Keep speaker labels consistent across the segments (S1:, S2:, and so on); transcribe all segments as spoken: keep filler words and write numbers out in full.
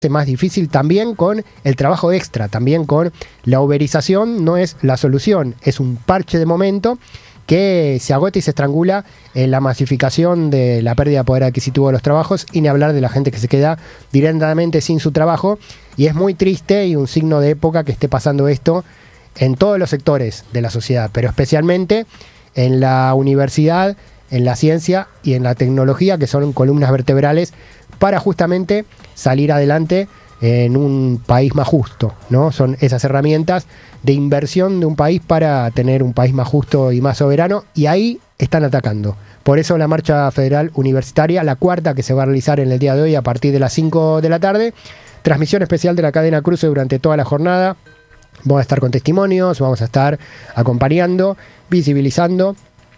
S1: más difícil también con el trabajo extra, también con la uberización. No es la solución, es un parche de momento que se agota y se estrangula en la masificación de la pérdida de poder adquisitivo de los trabajos, y ni hablar de la gente que se queda directamente sin su trabajo. Y es muy triste y un signo de época que esté pasando esto en todos los sectores de la sociedad, pero especialmente en la universidad, en la ciencia y en la tecnología, que son columnas vertebrales para justamente salir adelante en un país más justo, ¿no? Son esas herramientas de inversión de un país para tener un país más justo y más soberano, y ahí están atacando. Por eso la Marcha Federal Universitaria, la cuarta, que se va a realizar en el día de hoy a partir de las cinco de la tarde, transmisión especial de la cadena Cruce durante toda la jornada. Vamos a estar con testimonios, vamos a estar acompañando, visibilizando.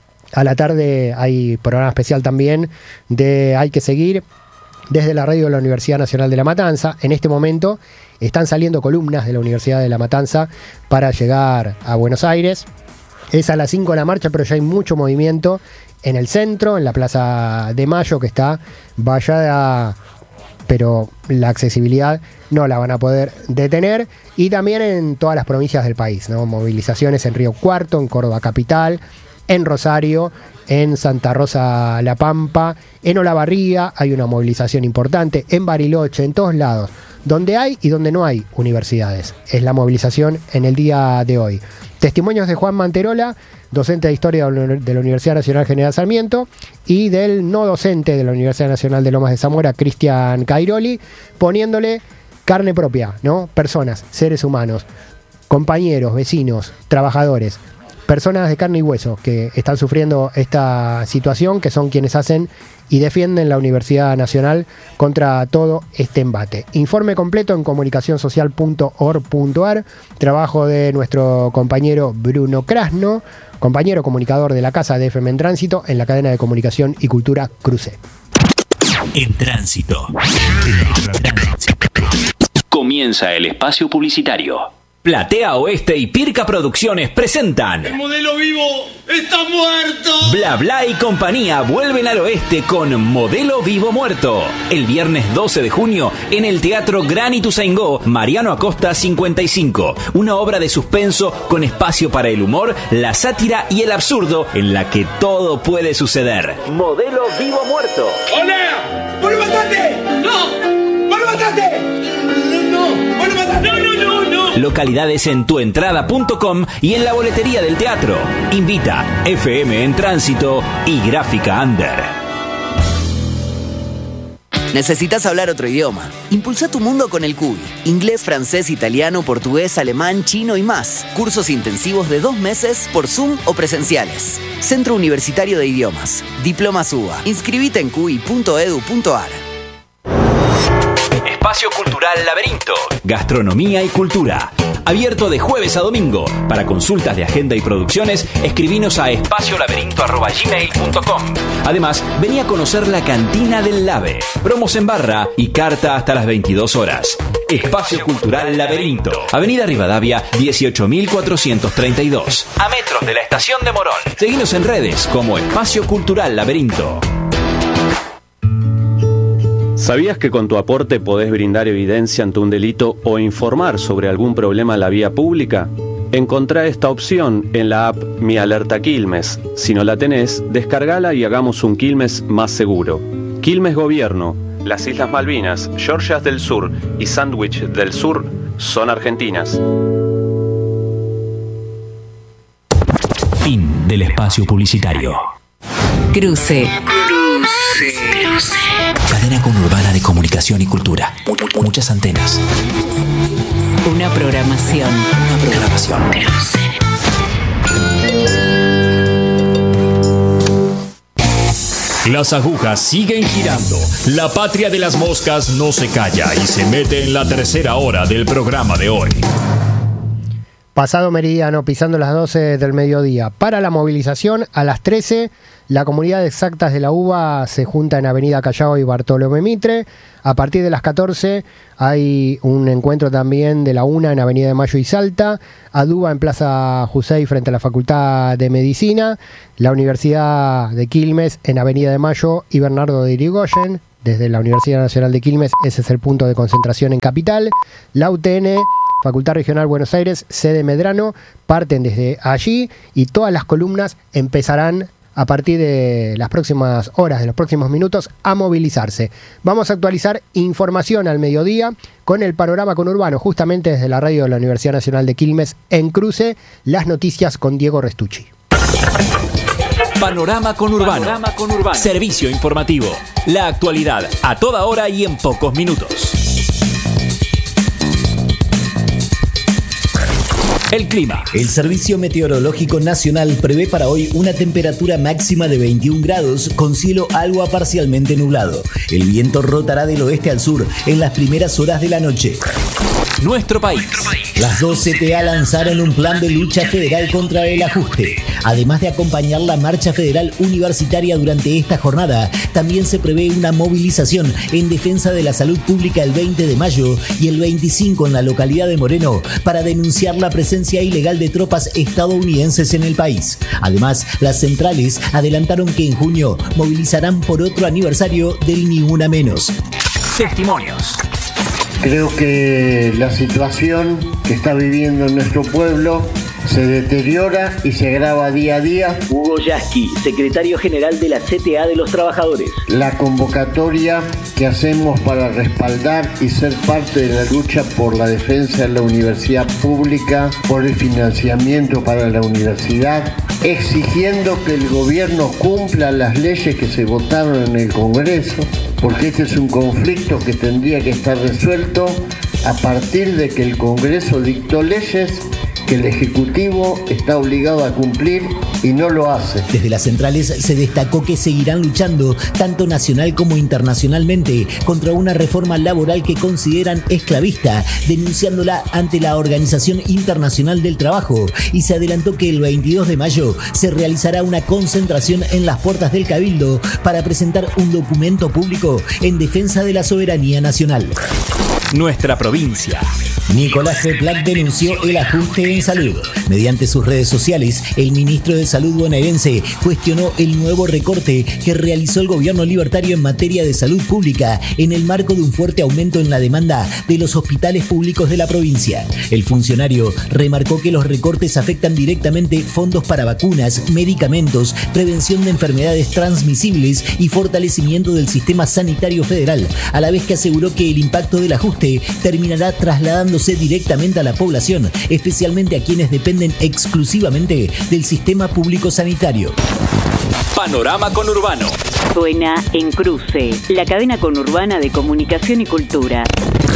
S1: A la tarde hay programa especial también de Hay que Seguir, desde la radio de la Universidad Nacional de La Matanza. En este momento están saliendo columnas de la Universidad de La Matanza para llegar a Buenos Aires. Es a las cinco la marcha, pero ya hay mucho movimiento en el centro, en la Plaza de Mayo, que está vallada, pero la accesibilidad no la van a poder detener. Y también en todas las provincias del país, ¿no? Movilizaciones en Río Cuarto, en Córdoba capital, en Rosario, en Santa Rosa La Pampa, en Olavarría hay una movilización importante, en Bariloche, en todos lados, donde hay y donde no hay universidades. Es la movilización en el día de hoy. Testimonios de Juan Manterola, docente de Historia de la Universidad Nacional General Sarmiento, y del no docente de la Universidad Nacional de Lomas de Zamora, Cristian Cairoli, poniéndole carne propia, ¿no? Personas, seres humanos, compañeros, vecinos, trabajadores, personas de carne y hueso que están sufriendo esta situación, que son quienes hacen y defienden la Universidad Nacional contra todo este embate. Informe completo en comunicación social punto org punto ar, trabajo de nuestro compañero Bruno Krasno, compañero comunicador de la Casa de F M en Tránsito, en la cadena de comunicación y cultura Cruce.
S2: En Tránsito. Comienza el espacio publicitario. Platea Oeste y Pirca Producciones presentan
S3: ¡El modelo vivo está muerto!
S2: Bla Bla y compañía vuelven al oeste con Modelo Vivo Muerto. El viernes doce de junio en el Teatro Gran Ituzaingó, Mariano Acosta cincuenta y cinco. Una obra de suspenso con espacio para el humor, la sátira y el absurdo, en la que todo puede suceder. Modelo Vivo Muerto.
S3: ¡Hola! ¡Vos lo mataste! ¡No! ¡Vos lo mataste! ¡No, no! ¡Vos lo mataste! ¡No, no, no! no.
S2: Localidades en tuentrada punto com y en la boletería del teatro. Invita F M en Tránsito y Gráfica Under.
S4: ¿Necesitas hablar otro idioma? Impulsa tu mundo con el Cuy. Inglés, francés, italiano, portugués, alemán, chino y más. Cursos intensivos de dos meses por Zoom o presenciales. Centro Universitario de Idiomas. Diplomas U B A. Inscribite en cuy punto edu punto ar.
S2: Espacio Cultural Laberinto. Gastronomía y cultura. Abierto de jueves a domingo. Para consultas de agenda y producciones, escribinos a espacio laberinto arroba gmail punto com. Además, vení a conocer la cantina del Lave. Promos en barra y carta hasta las veintidós horas. Espacio Cultural Laberinto. Avenida Rivadavia, dieciocho mil cuatrocientos treinta y dos. A metros de la estación de Morón. Seguinos en redes como Espacio Cultural Laberinto.
S5: ¿Sabías que con tu aporte podés brindar evidencia ante un delito o informar sobre algún problema en la vía pública? Encontrá esta opción en la app Mi Alerta Quilmes. Si no la tenés, descargala y hagamos un Quilmes más seguro. Quilmes Gobierno. Las Islas Malvinas, Georgias del Sur y Sandwich del Sur son argentinas.
S2: Fin del espacio publicitario.
S6: Cruce.
S2: Cruce. Cruce. Cadena conurbana de comunicación y cultura. Muchas antenas.
S6: Una programación.
S2: Una programación.
S6: Cruce.
S7: Las agujas siguen girando. La patria de las moscas no se calla y se mete en la tercera hora del programa de hoy.
S1: Pasado meridiano, pisando las doce del mediodía. Para la movilización, a las trece, la comunidad de exactas de la U B A se junta en Avenida Callao y Bartolomé Mitre. A partir de las catorce hay un encuentro también de la UNA en Avenida de Mayo y Salta. ADUBA en Plaza Jusey frente a la Facultad de Medicina. La Universidad de Quilmes en Avenida de Mayo y Bernardo de Irigoyen. desde la Universidad Nacional de Quilmes, ese es el punto de concentración en Capital. La U T N, Facultad Regional Buenos Aires, sede Medrano, parten desde allí y todas las columnas empezarán a partir de las próximas horas, de los próximos minutos, a movilizarse. Vamos a actualizar información al mediodía con el panorama conurbano, justamente desde la radio de la Universidad Nacional de Quilmes, en Cruce, las noticias con Diego Restucci.
S2: Panorama conurbano. Panorama conurbano. Servicio informativo. La actualidad a toda hora y en pocos minutos. El clima.
S8: El Servicio Meteorológico Nacional prevé para hoy una temperatura máxima de veintiún grados con cielo algo a parcialmente nublado. El viento rotará del oeste al sur en las primeras horas de la noche.
S2: Nuestro país.
S8: Las dos C T A lanzaron un plan de lucha federal contra el ajuste. Además de acompañar la marcha federal universitaria durante esta jornada, también se prevé una movilización en defensa de la salud pública el veinte de mayo y el veinticinco en la localidad de Moreno para denunciar la presencia ilegal de tropas estadounidenses en el país. Además, las centrales adelantaron que en junio movilizarán por otro aniversario del Ni Una Menos.
S2: Testimonios.
S9: Creo que la situación que está viviendo nuestro pueblo se deteriora y se agrava día a día.
S10: Hugo Yasky, secretario general de la C T A de los Trabajadores.
S9: La convocatoria que hacemos para respaldar y ser parte de la lucha por la defensa de la universidad pública, por el financiamiento para la universidad, exigiendo que el gobierno cumpla las leyes que se votaron en el Congreso, porque este es un conflicto que tendría que estar resuelto a partir de que el Congreso dictó leyes que el Ejecutivo está obligado a cumplir y no lo hace.
S8: Desde las centrales se destacó que seguirán luchando, tanto nacional como internacionalmente, contra una reforma laboral que consideran esclavista, denunciándola ante la Organización Internacional del Trabajo, y se adelantó que el veintidós de mayo se realizará una concentración en las puertas del Cabildo para presentar un documento público en defensa de la soberanía nacional.
S2: Nuestra provincia.
S8: Nicolás Feplac denunció el ajuste en salud. Mediante sus redes sociales, el ministro de Salud bonaerense cuestionó el nuevo recorte que realizó el gobierno libertario en materia de salud pública en el marco de un fuerte aumento en la demanda de los hospitales públicos de la provincia. El funcionario remarcó que los recortes afectan directamente fondos para vacunas, medicamentos, prevención de enfermedades transmisibles y fortalecimiento del sistema sanitario federal, a la vez que aseguró que el impacto del ajuste terminará trasladándose directamente a la población, especialmente a quienes dependen exclusivamente del sistema público sanitario.
S2: Panorama conurbano.
S6: Suena en Cruce, la cadena conurbana de comunicación y cultura.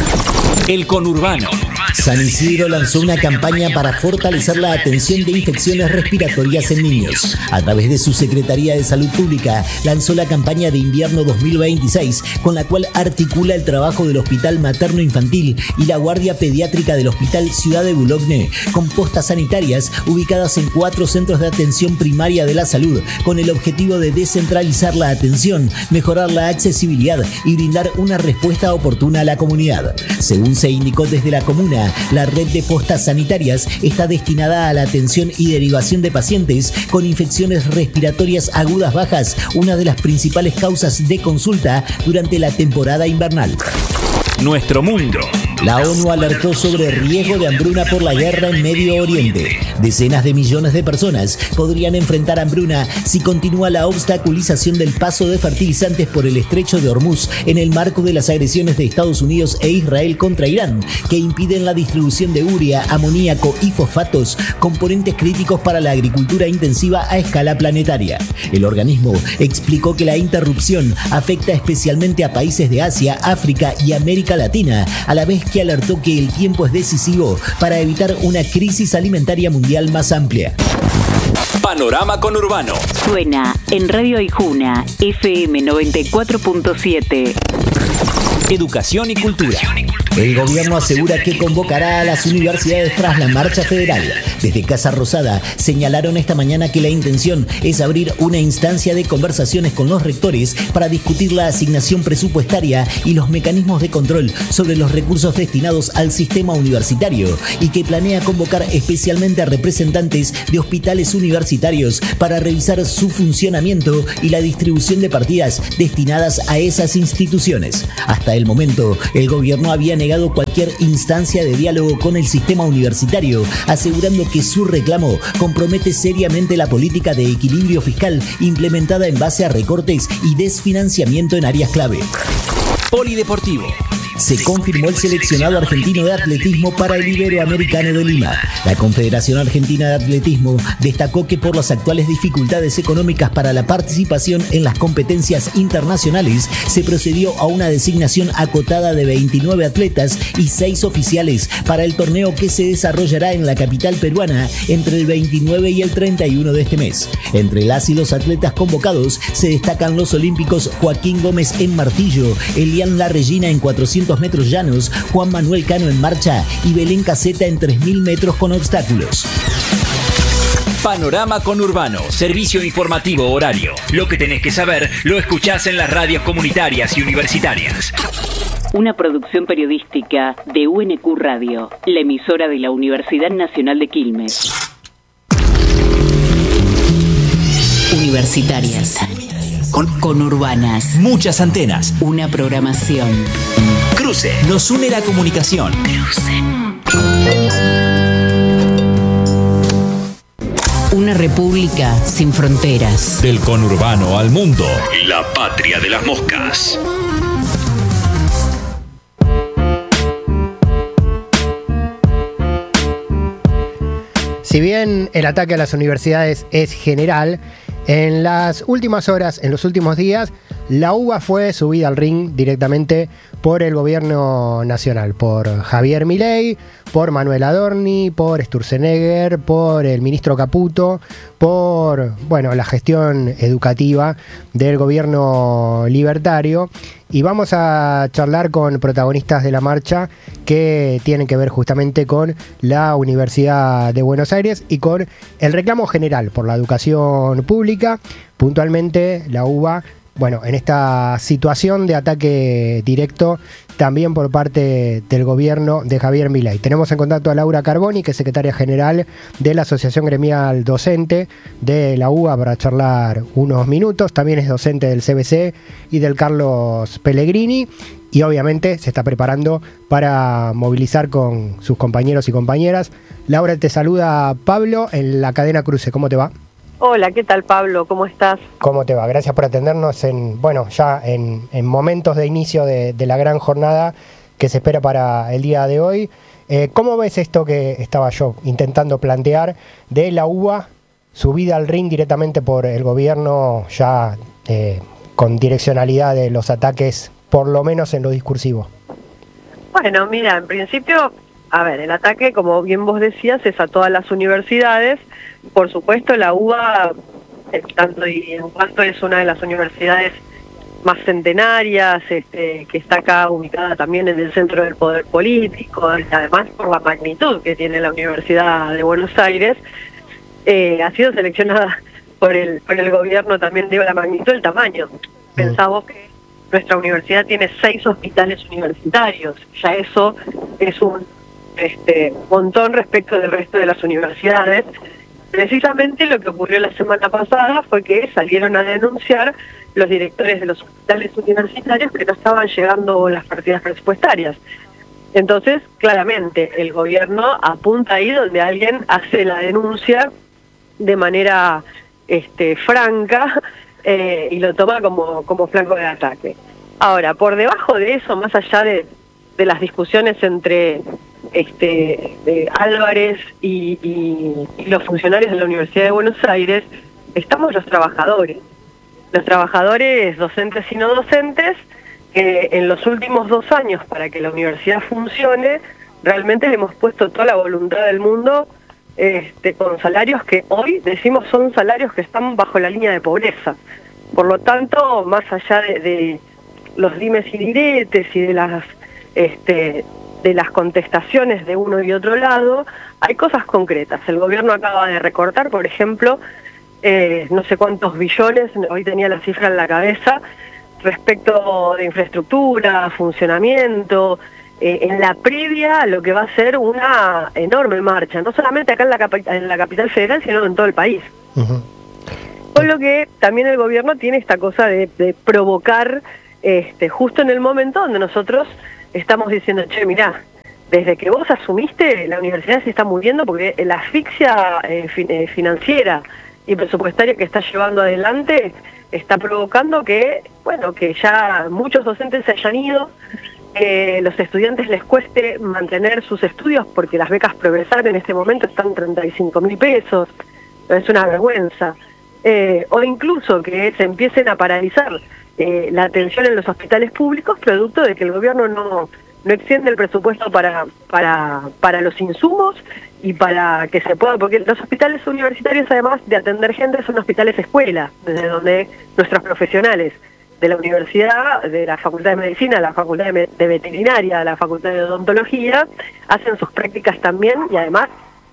S2: El conurbano.
S8: San Isidro lanzó una campaña para fortalecer la atención de infecciones respiratorias en niños. A través de su Secretaría de Salud Pública, lanzó la campaña de invierno dos mil veintiséis, con la cual articula el trabajo del Hospital Materno Infantil y la Guardia Pediátrica del Hospital Ciudad de Boulogne, con postas sanitarias ubicadas en cuatro centros de atención primaria de la salud, con el objetivo de descentralizar la atención, mejorar la accesibilidad y brindar una respuesta oportuna a la comunidad. Según se indicó desde la comuna, la red de postas sanitarias está destinada a la atención y derivación de pacientes con infecciones respiratorias agudas bajas, una de las principales causas de consulta durante la temporada invernal.
S2: Nuestro mundo.
S8: La ONU alertó sobre riesgo de hambruna por la guerra en Medio Oriente. Decenas de millones de personas podrían enfrentar hambruna si continúa la obstaculización del paso de fertilizantes por el estrecho de Hormuz en el marco de las agresiones de Estados Unidos e Israel contra Irán, que impiden la distribución de urea, amoníaco y fosfatos, componentes críticos para la agricultura intensiva a escala planetaria. El organismo explicó que la interrupción afecta especialmente a países de Asia, África y América Latina, a la vez que alertó que el tiempo es decisivo para evitar una crisis alimentaria mundial más amplia.
S2: Panorama conurbano.
S6: Suena en Radio Aijuna, F M noventa y cuatro punto siete.
S2: Educación y cultura.
S8: El gobierno asegura que convocará a las universidades tras la marcha federal. Desde Casa Rosada señalaron esta mañana que la intención es abrir una instancia de conversaciones con los rectores para discutir la asignación presupuestaria y los mecanismos de control sobre los recursos destinados al sistema universitario y que planea convocar especialmente a representantes de hospitales universitarios para revisar su funcionamiento y la distribución de partidas destinadas a esas instituciones. Hasta el momento, el gobierno había negado cualquier instancia de diálogo con el sistema universitario, asegurando que su reclamo compromete seriamente la política de equilibrio fiscal implementada en base a recortes y desfinanciamiento en áreas clave.
S2: Polideportivo.
S8: Se confirmó el seleccionado argentino de atletismo para el Iberoamericano de Lima. La Confederación Argentina de Atletismo destacó que por las actuales dificultades económicas para la participación en las competencias internacionales, se procedió a una designación acotada de veintinueve atletas y seis oficiales para el torneo que se desarrollará en la capital peruana entre el veintinueve y el treinta y uno de este mes. Entre las y los atletas convocados se destacan los olímpicos Joaquín Gómez en martillo, Elian Larregina en cuatrocientos metros llanos, Juan Manuel Cano en marcha y Belén Caseta en tres mil metros con obstáculos.
S2: Panorama Conurbano, servicio informativo horario. Lo que tenés que saber lo escuchás en las radios comunitarias y universitarias.
S6: Una producción periodística de U N Q Radio, la emisora de la Universidad Nacional de Quilmes.
S11: Universitarias. Con, conurbanas.
S2: Muchas antenas.
S11: Una programación.
S2: Cruce. Nos une la comunicación.
S11: Cruce. Una república sin fronteras.
S7: Del conurbano al mundo.
S2: La patria de las moscas.
S1: Si bien el ataque a las universidades es general, en las últimas horas, en los últimos días, la UBA fue subida al ring directamente por el gobierno nacional, por Javier Milei, por Manuel Adorni, por Sturzenegger, por el ministro Caputo, por bueno, la gestión educativa del gobierno libertario. Y vamos a charlar con protagonistas de la marcha que tienen que ver justamente con la Universidad de Buenos Aires y con el reclamo general por la educación pública, puntualmente la UBA. Bueno, en esta situación de ataque directo también por parte del gobierno de Javier Milei. Tenemos en contacto a Laura Carboni, que es secretaria general de la Asociación Gremial Docente de la UBA, para charlar unos minutos. También es docente del C B C y del Carlos Pellegrini. Y obviamente se está preparando para movilizar con sus compañeros y compañeras. Laura, te saluda Pablo en la cadena Cruce. ¿Cómo te va?
S12: Hola, ¿qué tal, Pablo? ¿Cómo estás?
S1: ¿Cómo te va? Gracias por atendernos en, bueno, ya en, en momentos de inicio de, de la gran jornada que se espera para el día de hoy. Eh, ¿Cómo ves esto que estaba yo intentando plantear de la UBA subida al ring directamente por el gobierno, ya eh, con direccionalidad de los ataques, por lo menos en lo discursivo?
S12: Bueno, mira, en principio, a ver, el ataque, como bien vos decías, es a todas las universidades. Por supuesto, la UBA, en tanto y en cuanto es una de las universidades más centenarias, este, que está acá ubicada también en el centro del poder político, y además por la magnitud que tiene la Universidad de Buenos Aires, eh, ha sido seleccionada por el por el gobierno también, digo, la magnitud, el tamaño. Pensamos que nuestra universidad tiene seis hospitales universitarios, ya eso es un este montón respecto del resto de las universidades. Precisamente lo que ocurrió la semana pasada fue que salieron a denunciar los directores de los hospitales universitarios que no estaban llegando las partidas presupuestarias. Entonces, claramente, el gobierno apunta ahí donde alguien hace la denuncia de manera este, franca eh, y lo toma como, como flanco de ataque. Ahora, por debajo de eso, más allá de, de las discusiones entre este de Álvarez y, y, y los funcionarios de la Universidad de Buenos Aires, estamos los trabajadores, los trabajadores docentes y no docentes, que en los últimos dos años, para que la universidad funcione, realmente le hemos puesto toda la voluntad del mundo, este, con salarios que hoy decimos son salarios que están bajo la línea de pobreza. Por lo tanto, más allá de, de los dimes y diretes y de las este de las contestaciones de uno y otro lado, hay cosas concretas. El gobierno acaba de recortar, por ejemplo, eh, no sé cuántos billones, hoy tenía la cifra en la cabeza, respecto de infraestructura, funcionamiento, eh, en la previa a lo que va a ser una enorme marcha, no solamente acá en la, capi- en la capital federal, sino en todo el país. Uh-huh. Con lo que también el gobierno tiene esta cosa de, de provocar, este, justo en el momento donde nosotros estamos diciendo, che, mirá, desde que vos asumiste, la universidad se está muriendo porque la asfixia eh, fin- eh, financiera y presupuestaria que está llevando adelante está provocando que, bueno, que ya muchos docentes se hayan ido, que los estudiantes les cueste mantener sus estudios porque las becas Progresar en este momento están treinta y cinco mil pesos, es una vergüenza, eh, o incluso que se empiecen a paralizar eh, la atención en los hospitales públicos producto de que el gobierno no, no extiende el presupuesto para, para, para los insumos y para que se pueda, porque los hospitales universitarios, además de atender gente, son hospitales escuela, desde donde nuestros profesionales de la universidad, de la Facultad de Medicina, la Facultad de, de Veterinaria, la Facultad de Odontología, hacen sus prácticas también y además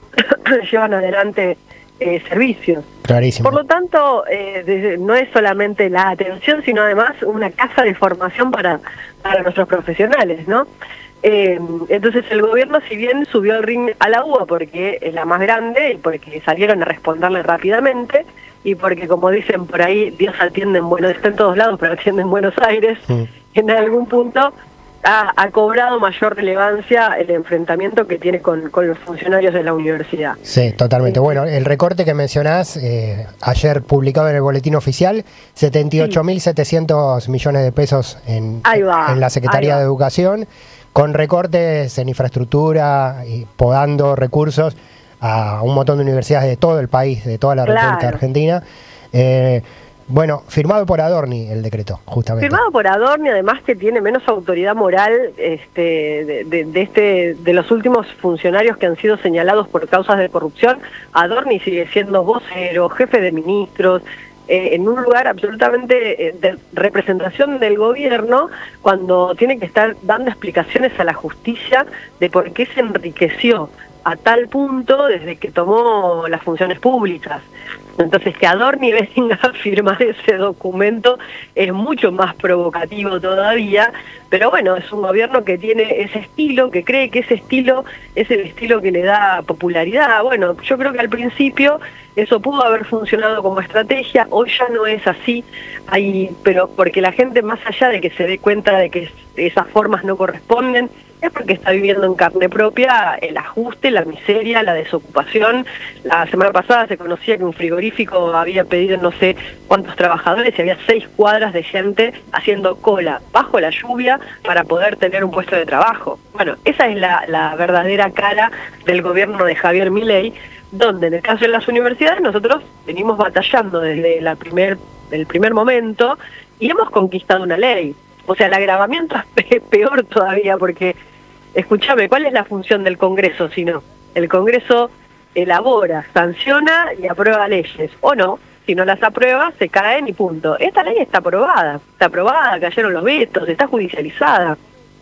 S12: llevan adelante eh, servicios.
S1: Clarísimo.
S12: Por lo tanto, eh, desde, no es solamente la atención, sino además una casa de formación para, para nuestros profesionales, ¿no? Eh, entonces el gobierno, si bien subió el ring a la U B A porque es la más grande y porque salieron a responderle rápidamente y porque, como dicen por ahí, Dios atiende en Buenos Aires, está en todos lados, pero atiende en Buenos Aires, mm. en algún punto ha, ha cobrado mayor relevancia el enfrentamiento que tiene con, con los funcionarios de la universidad.
S1: Sí, totalmente. Eh, bueno, el recorte que mencionás, eh, ayer publicado en el boletín oficial, setenta y ocho mil setecientos millones de pesos en, en la Secretaría de Educación, con recortes en infraestructura y podando recursos a un montón de universidades de todo el país, de toda la claro. República Argentina. Eh, bueno, firmado por Adorni el decreto, justamente.
S12: Firmado por Adorni, además que tiene menos autoridad moral este, de, de, de, este, de los últimos funcionarios que han sido señalados por causas de corrupción. Adorni sigue siendo vocero, jefe de ministros, Eh, en un lugar absolutamente eh, de representación del gobierno, cuando tiene que estar dando explicaciones a la justicia de por qué se enriqueció a tal punto desde que tomó las funciones públicas. Entonces, que Adorni venga a firmar ese documento es mucho más provocativo todavía, pero bueno, es un gobierno que tiene ese estilo, que cree que ese estilo es el estilo que le da popularidad. Bueno, yo creo que al principio eso pudo haber funcionado como estrategia, hoy ya no es así, hay, pero porque la gente, más allá de que se dé cuenta de que esas formas no corresponden, es porque está viviendo en carne propia el ajuste, la miseria, la desocupación. La semana pasada se conocía que un frigorífico había pedido no sé cuántos trabajadores y había seis cuadras de gente haciendo cola bajo la lluvia para poder tener un puesto de trabajo. Bueno, esa es la, la verdadera cara del gobierno de Javier Milei, donde en el caso de las universidades nosotros venimos batallando desde la primer, el primer momento y hemos conquistado una ley. O sea, el agravamiento es peor todavía porque, escúchame, ¿cuál es la función del Congreso si no? El Congreso elabora, sanciona y aprueba leyes, o no, si no las aprueba se caen y punto. Esta ley está aprobada, está aprobada, cayeron los vetos, está judicializada.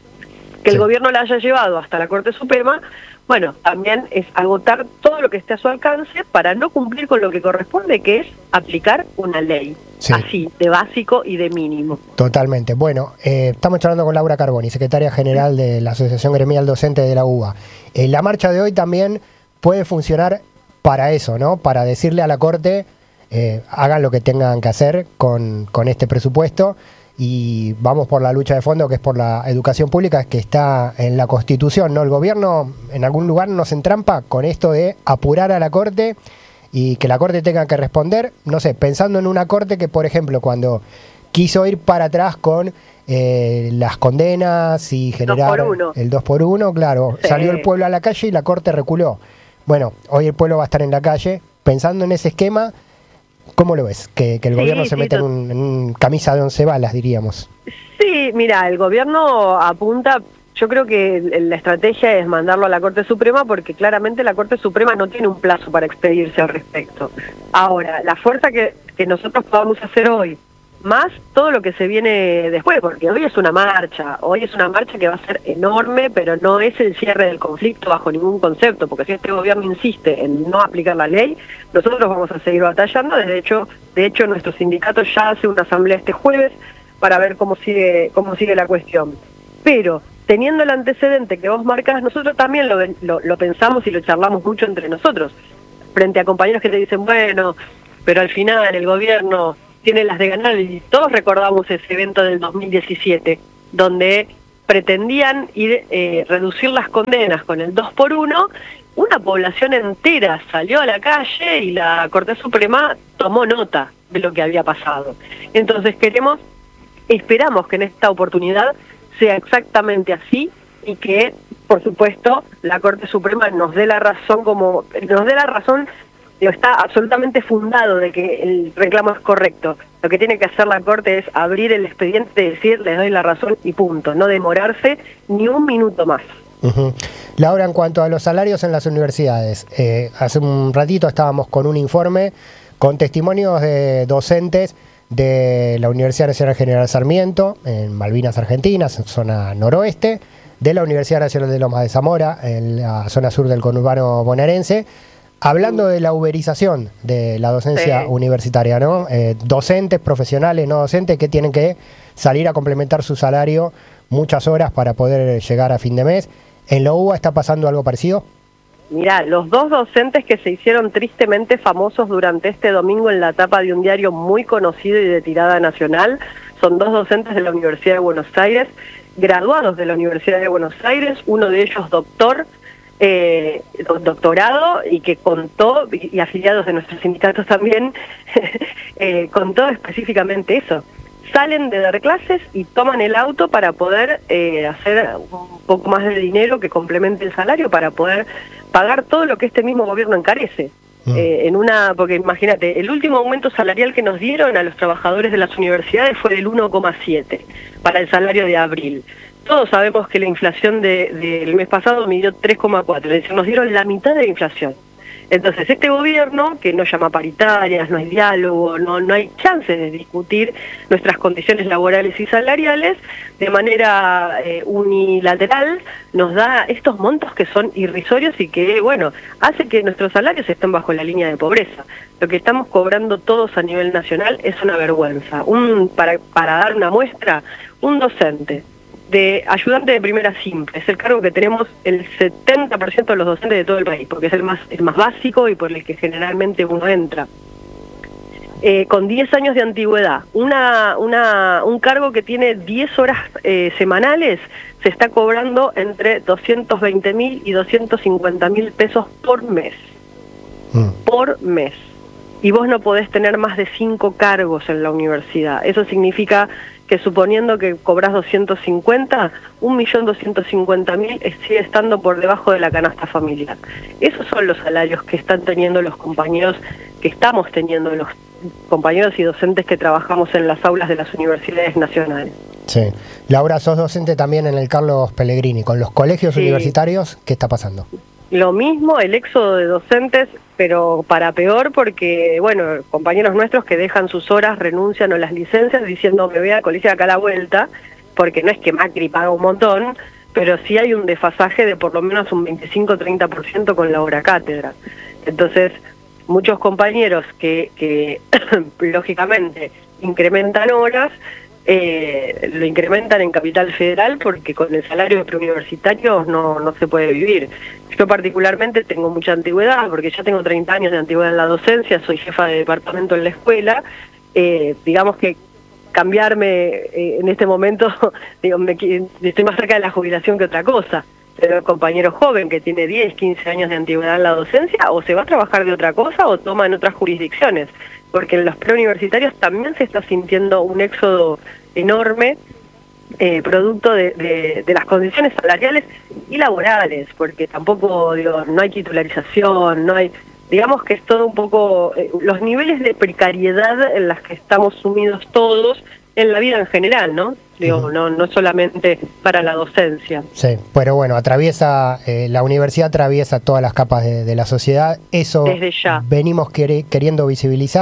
S12: Que el sí. gobierno la haya llevado hasta la Corte Suprema, bueno, también es agotar todo lo que esté a su alcance para no cumplir con lo que corresponde, que es aplicar una ley. Sí. Así, de básico y de mínimo.
S1: Totalmente. Bueno, eh, estamos charlando con Laura Carboni, secretaria general de la Asociación Gremial Docente de la U B A. Eh, la marcha de hoy también puede funcionar para eso, ¿no? Para decirle a la Corte, eh, hagan lo que tengan que hacer con, con este presupuesto y vamos por la lucha de fondo, que es por la educación pública, que está en la Constitución, ¿no? El gobierno en algún lugar nos entrampa con esto de apurar a la Corte y que la Corte tenga que responder, no sé, pensando en una Corte que, por ejemplo, cuando quiso ir para atrás con eh, las condenas y generar
S12: dos por uno.
S1: El dos por uno, claro, sí. Salió el pueblo a la calle y la Corte reculó. Bueno, hoy el pueblo va a estar en la calle, pensando en ese esquema, ¿cómo lo ves? Que, que el sí, gobierno se sí, mete en un, en un camisa de once balas, diríamos.
S12: Sí, mira, el gobierno apunta... Yo creo que la estrategia es mandarlo a la Corte Suprema porque claramente la Corte Suprema no tiene un plazo para expedirse al respecto. Ahora, la fuerza que, que nosotros podamos hacer hoy más todo lo que se viene después, porque hoy es una marcha, hoy es una marcha que va a ser enorme, pero no es el cierre del conflicto bajo ningún concepto, porque si este gobierno insiste en no aplicar la ley, nosotros vamos a seguir batallando. De hecho, de hecho nuestro sindicato ya hace una asamblea este jueves para ver cómo sigue, cómo sigue la cuestión. Pero teniendo el antecedente que vos marcás, nosotros también lo, lo, lo pensamos y lo charlamos mucho entre nosotros, frente a compañeros que te dicen, bueno, pero al final el gobierno tiene las de ganar, y todos recordamos ese evento del dos mil diecisiete, donde pretendían ir eh, reducir las condenas con el dos por uno, una población entera salió a la calle y la Corte Suprema tomó nota de lo que había pasado. Entonces queremos, esperamos que en esta oportunidad sea exactamente así y que, por supuesto, la Corte Suprema nos dé la razón, como nos dé la razón. Está absolutamente fundado de que el reclamo es correcto. Lo que tiene que hacer la Corte es abrir el expediente y decir, les doy la razón y punto. No demorarse ni un minuto más.
S1: Uh-huh. Laura, en cuanto a los salarios en las universidades, eh, hace un ratito estábamos con un informe con testimonios de docentes de la Universidad Nacional General Sarmiento, en Malvinas Argentinas, en zona noroeste, de la Universidad Nacional de Lomas de Zamora, en la zona sur del conurbano bonaerense, hablando de la uberización de la docencia sí. universitaria, ¿no? Eh, docentes, profesionales, no docentes, que tienen que salir a complementar su salario muchas horas para poder llegar a fin de mes. ¿En la U B A está pasando algo parecido?
S12: Mirá, los dos docentes que se hicieron tristemente famosos durante este domingo en la tapa de un diario muy conocido y de tirada nacional, son dos docentes de la Universidad de Buenos Aires, graduados de la Universidad de Buenos Aires, uno de ellos doctor, Eh, doctorado, y que contó, y, y afiliados de nuestros sindicatos también, eh, contó específicamente eso. Salen de dar clases y toman el auto para poder eh, hacer un poco más de dinero que complemente el salario, para poder pagar todo lo que este mismo gobierno encarece. Mm. Eh, en una, porque imagínate, el último aumento salarial que nos dieron a los trabajadores de las universidades fue del uno coma siete para el salario de abril. Todos sabemos que la inflación de, del mes pasado midió tres coma cuatro, es decir, nos dieron la mitad de la inflación. Entonces, este gobierno, que no llama paritarias, no hay diálogo, no, no hay chances de discutir nuestras condiciones laborales y salariales, de manera eh, unilateral, nos da estos montos que son irrisorios y que, bueno, hace que nuestros salarios estén bajo la línea de pobreza. Lo que estamos cobrando todos a nivel nacional es una vergüenza. Un, para, para dar una muestra, un docente de ayudante de primera simple, es el cargo que tenemos el setenta por ciento de los docentes de todo el país, porque es el más, el más básico y por el que generalmente uno entra. Eh, con diez años de antigüedad, una, una, un cargo que tiene diez horas eh, semanales, se está cobrando entre doscientos veinte mil y doscientos cincuenta mil pesos por mes. Mm. Por mes. Y vos no podés tener más de cinco cargos en la universidad. Eso significa que, suponiendo que cobrás doscientos cincuenta, un millón doscientos cincuenta mil sigue estando por debajo de la canasta familiar. Esos son los salarios que están teniendo los compañeros, que estamos teniendo los compañeros y docentes que trabajamos en las aulas de las universidades nacionales.
S1: Sí. Laura, sos docente también en el Carlos Pellegrini. Con los colegios sí. universitarios, ¿qué está pasando?
S12: Lo mismo, el éxodo de docentes, pero para peor, porque, bueno, compañeros nuestros que dejan sus horas, renuncian a las licencias diciendo me voy al colegio acá a la vuelta, porque no es que Macri paga un montón, pero sí hay un desfasaje de por lo menos un veinticinco a treinta por ciento con la hora cátedra. Entonces, muchos compañeros que, que lógicamente incrementan horas, Eh, lo incrementan en Capital Federal porque con el salario de preuniversitarios no, no se puede vivir. Yo particularmente tengo mucha antigüedad porque ya tengo treinta años de antigüedad en la docencia, soy jefa de departamento en la escuela, eh, digamos que cambiarme eh, en este momento, digo, me, estoy más cerca de la jubilación que otra cosa. Pero el compañero joven que tiene diez, quince años de antigüedad en la docencia, o se va a trabajar de otra cosa o toma en otras jurisdicciones, porque en los preuniversitarios también se está sintiendo un éxodo enorme, eh, producto de, de, de las condiciones salariales y laborales, porque tampoco, digo, no hay titularización, no hay, digamos que es todo un poco, eh, los niveles de precariedad en las que estamos sumidos todos en la vida en general, ¿no? Digo, uh-huh. no, no solamente para la docencia.
S1: Sí, pero bueno, atraviesa, eh, la universidad atraviesa todas las capas de, de la sociedad, eso
S12: desde ya
S1: venimos quer- queriendo visibilizar,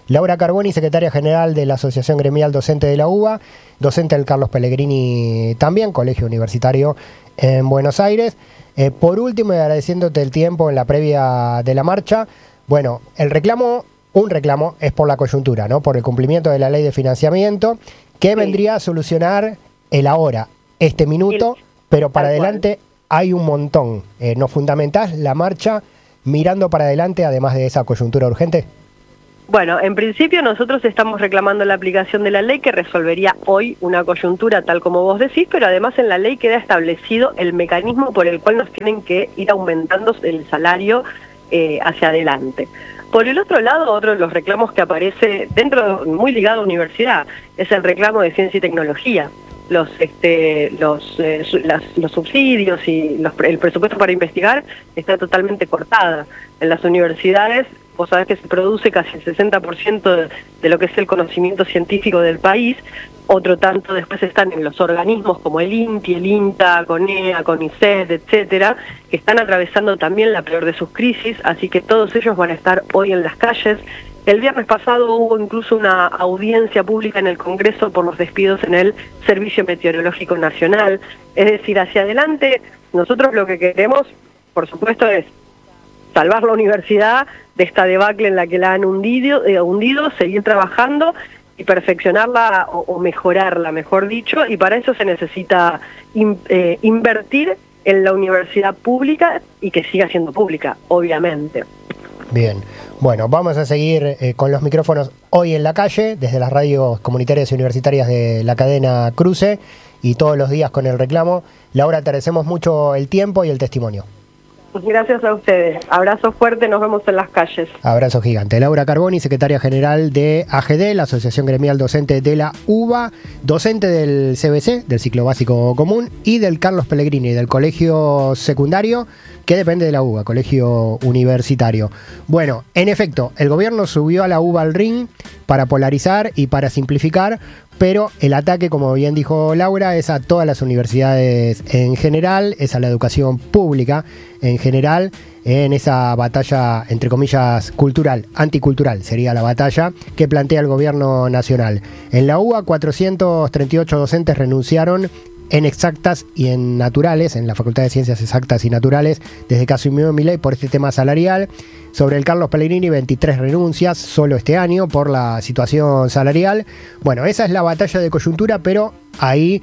S1: Laura Carboni, secretaria general de la Asociación Gremial Docente de la U B A, docente del Carlos Pellegrini también, colegio universitario en Buenos Aires. Eh, por último, y agradeciéndote el tiempo en la previa de la marcha, bueno, el reclamo, un reclamo es por la coyuntura, ¿no? Por el cumplimiento de la ley de financiamiento, que sí. vendría a solucionar el ahora, este minuto, el, pero para adelante cual. hay un montón. Eh, ¿Nos fundamentás la marcha mirando para adelante, además de esa coyuntura urgente?
S12: Bueno, en principio nosotros estamos reclamando la aplicación de la ley que resolvería hoy una coyuntura tal como vos decís, pero además en la ley queda establecido el mecanismo por el cual nos tienen que ir aumentando el salario eh, hacia adelante. Por el otro lado, otro de los reclamos que aparece dentro, muy ligado a la universidad, es el reclamo de ciencia y tecnología. Los, este, los, eh, las, los subsidios y los, el presupuesto para investigar está totalmente cortada. En las universidades, vos sabés que se produce casi el sesenta por ciento de, de lo que es el conocimiento científico del país. Otro tanto después están en los organismos como el INTI, el INTA, CONEA, CONICET, etcétera, que están atravesando también la peor de sus crisis, así que todos ellos van a estar hoy en las calles. El viernes pasado hubo incluso una audiencia pública en el Congreso por los despidos en el Servicio Meteorológico Nacional. Es decir, hacia adelante, nosotros lo que queremos, por supuesto, es salvar la universidad de esta debacle en la que la han hundido, eh, hundido seguir trabajando y perfeccionarla o, o mejorarla, mejor dicho, y para eso se necesita in, eh, invertir en la universidad pública y que siga siendo pública, obviamente.
S1: Bien, bueno, vamos a seguir eh, con los micrófonos hoy en la calle, desde las radios comunitarias y universitarias de la cadena Cruce, y todos los días con el reclamo. Laura, te agradecemos mucho el tiempo y el testimonio.
S12: Gracias a ustedes. Abrazo fuerte, nos vemos en las calles.
S1: Abrazo gigante. Laura Carboni, secretaria general de A G D, la Asociación Gremial Docente de la U B A, docente del C B C, del Ciclo Básico Común, y del Carlos Pellegrini, del Colegio Secundario, que depende de la U B A, Colegio Universitario. Bueno, en efecto, el gobierno subió a la U B A al ring para polarizar y para simplificar, pero el ataque, como bien dijo Laura, es a todas las universidades en general, es a la educación pública en general, en esa batalla, entre comillas, cultural, anticultural, sería la batalla que plantea el gobierno nacional. En la U B A, cuatrocientos treinta y ocho docentes renunciaron en exactas y en naturales, en la Facultad de Ciencias Exactas y Naturales, desde que asumió Milei por este tema salarial. Sobre el Carlos Pellegrini, veintitrés renuncias solo este año por la situación salarial. Bueno, esa es la batalla de coyuntura, pero ahí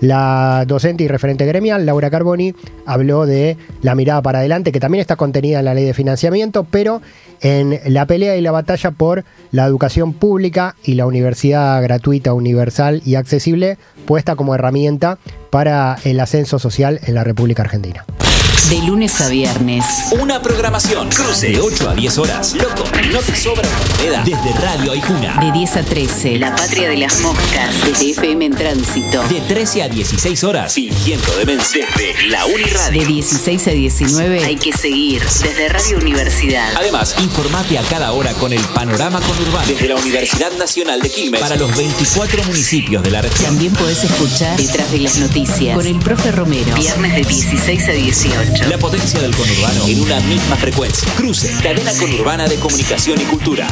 S1: la docente y referente gremial, Laura Carboni, habló de la mirada para adelante, que también está contenida en la ley de financiamiento, pero en la pelea y la batalla por la educación pública y la universidad gratuita, universal y accesible, puesta como herramienta para el ascenso social en la República Argentina.
S11: De lunes a viernes.
S2: Una programación. Cruce de ocho a diez horas. Loco, no te sobra moneda. Desde Radio Aijuna.
S11: De diez a trece. La Patria de las Moscas. Desde F M en Tránsito.
S2: De trece a dieciséis horas. Fingiendo demencia. Desde la Uniradio.
S11: De dieciséis a diecinueve. Hay que seguir. Desde Radio Universidad.
S2: Además, informate a cada hora con el panorama conurbano. Desde la Universidad Nacional de Quilmes. Para los veinticuatro municipios de la región.
S11: También podés escuchar Detrás de las Noticias. Con el profe Romero. Viernes de dieciséis a dieciocho.
S2: La potencia del conurbano en una misma frecuencia. Cruce, cadena conurbana de comunicación y cultura.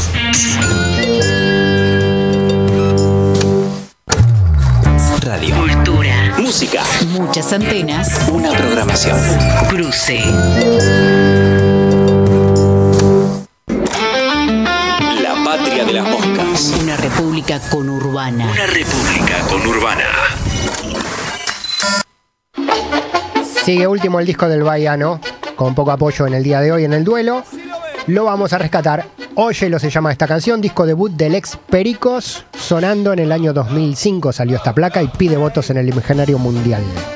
S2: Radio.
S11: Cultura.
S2: Música.
S11: Muchas antenas.
S2: Una programación.
S11: Cruce.
S2: La patria de las moscas.
S11: Una república conurbana.
S2: Una república conurbana.
S1: Sigue último el disco del Baiano, con poco apoyo en el día de hoy en el duelo. Lo vamos a rescatar. Óyelo se llama esta canción, disco debut del ex Pericos, sonando en el año dos mil cinco salió esta placa y pide votos en el imaginario mundial.